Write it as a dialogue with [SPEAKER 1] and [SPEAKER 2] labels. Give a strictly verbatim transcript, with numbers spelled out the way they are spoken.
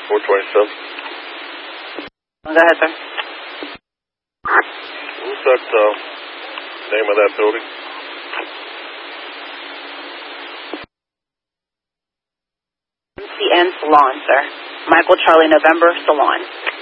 [SPEAKER 1] four twenty-seven.
[SPEAKER 2] Go ahead, sir.
[SPEAKER 1] What's that uh, name of that building?
[SPEAKER 2] M C N Salon, sir. Michael Charlie November Salon.